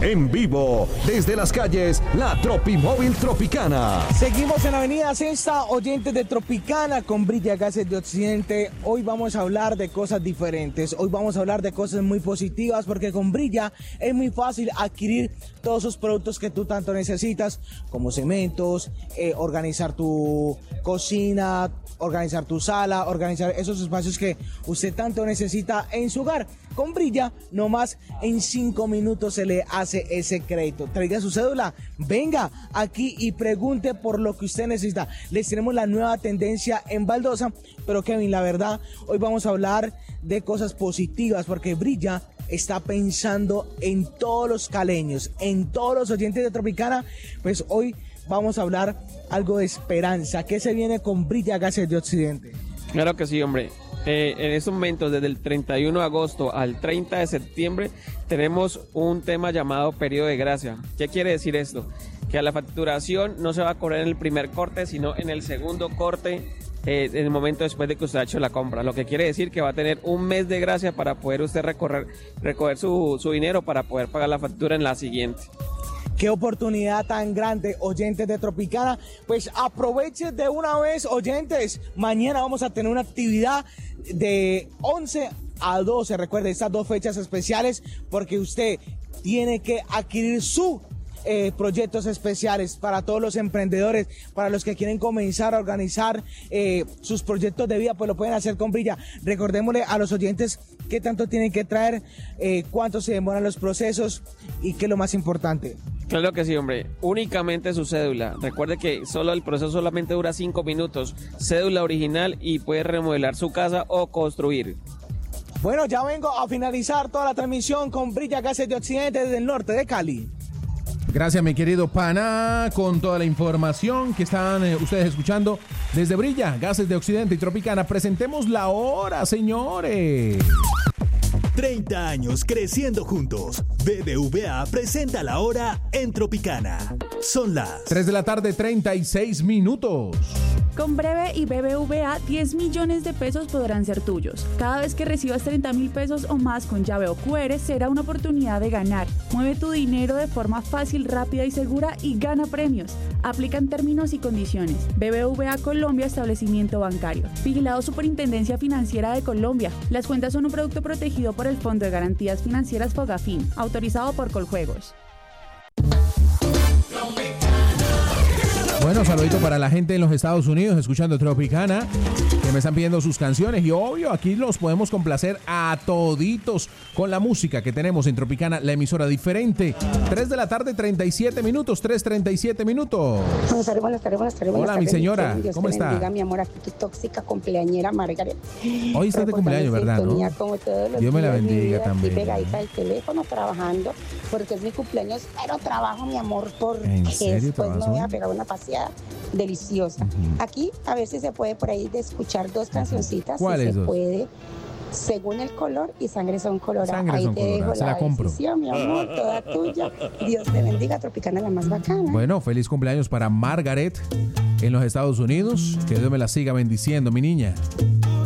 En vivo, desde las calles, la Tropimóvil Tropicana. Seguimos en Avenida Sexta, oyentes de Tropicana con Brilla Gases de Occidente. Hoy vamos a hablar de cosas diferentes. Hoy vamos a hablar de cosas muy positivas porque con Brilla es muy fácil adquirir todos esos productos que tú tanto necesitas, como cementos, organizar tu cocina, organizar tu sala, organizar esos espacios que usted tanto necesita en su hogar. Con Brilla, nomás en 5 minutos se le hace ese crédito. Traiga su cédula, venga aquí y pregunte por lo que usted necesita. Les tenemos la nueva tendencia en Baldosa, pero Kevin, la verdad, hoy vamos a hablar de cosas positivas porque Brilla está pensando en todos los caleños, en todos los oyentes de Tropicana. Pues hoy vamos a hablar algo de esperanza. ¿Qué se viene con Brilla Gases de Occidente? Claro que sí, hombre. En estos momentos, desde el 31 de agosto al 30 de septiembre, tenemos un tema llamado periodo de gracia. ¿Qué quiere decir esto? Que a la facturación no se va a cobrar en el primer corte, sino en el segundo corte, en el momento después de que usted ha hecho la compra. Lo que quiere decir que va a tener un mes de gracia para poder usted recoger su dinero para poder pagar la factura en la siguiente. Qué oportunidad tan grande, oyentes de Tropicana. Pues aprovechen de una vez, oyentes. Mañana vamos a tener una actividad de 11 a 12. Recuerde, estas 2 fechas especiales porque usted tiene que adquirir su proyectos especiales para todos los emprendedores, para los que quieren comenzar a organizar sus proyectos de vida, pues lo pueden hacer con Brilla. Recordémosle a los oyentes qué tanto tienen que traer, cuánto se demoran los procesos y qué es lo más importante. Claro que sí, hombre. Únicamente su cédula. Recuerde que el proceso solamente dura 5 minutos. Cédula original y puede remodelar su casa o construir. Bueno, ya vengo a finalizar toda la transmisión con Brilla Gases de Occidente desde el norte de Cali. Gracias, mi querido pana, con toda la información que están ustedes escuchando desde Brilla, Gases de Occidente y Tropicana. Presentemos la hora, señores. 30 años creciendo juntos. BBVA presenta la hora en Tropicana. Son las 3 de la tarde, 36 minutos. Con Breve y BBVA, 10 millones de pesos podrán ser tuyos. Cada vez que recibas 30.000 pesos o más con llave o QR, será una oportunidad de ganar. Mueve tu dinero de forma fácil, rápida y segura y gana premios. Aplican términos y condiciones. BBVA Colombia, establecimiento bancario. Vigilado Superintendencia Financiera de Colombia. Las cuentas son un producto protegido por el Fondo de Garantías Financieras Fogafín, autorizado por Coljuegos. Bueno, saludito para la gente en los Estados Unidos escuchando Tropicana, que me están pidiendo sus canciones y obvio, aquí los podemos complacer a toditos con la música que tenemos en Tropicana, la emisora diferente. 3 de la tarde, 37 minutos, 3:37 minutos. Buenas tardes. Hola, mi señora, Dios ¿cómo te está? bendiga, mi amor, aquí tu tóxica cumpleañera Margaret. Hoy está de cumpleaños, ¿verdad? ¿No? Como todos los Dios me la días, mi bendiga vida, también. Aquí pegadita del teléfono, trabajando, porque es mi cumpleaños, pero trabajo, mi amor, porque ¿En serio después me trabajas voy a hoy? pegar una paseada deliciosa. Aquí, a ver si se puede por ahí de escuchar 2 cancioncitas. ¿Cuáles si se dos? puede. Según el color y Sangre son coloradas. Sangre Ahí son te coloradas, dejo se la compro. decisión, mi amor, toda tuya. Dios te bendiga, Tropicana, la más bacana. Bueno, feliz cumpleaños para Margaret en los Estados Unidos. Que Dios me la siga bendiciendo, mi niña.